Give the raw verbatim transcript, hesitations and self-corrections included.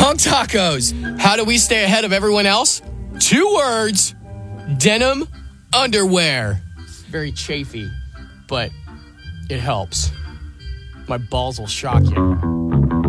Dog tacos. How do we stay ahead of everyone else? Two words. Denim underwear. Very chafy, but it helps. My balls will shock you.